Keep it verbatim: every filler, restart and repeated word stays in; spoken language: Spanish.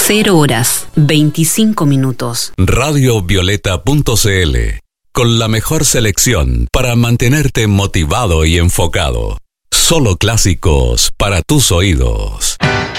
cero horas, veinticinco minutos. radio violeta punto c l, con la mejor selección para mantenerte motivado y enfocado. Solo clásicos para tus oídos.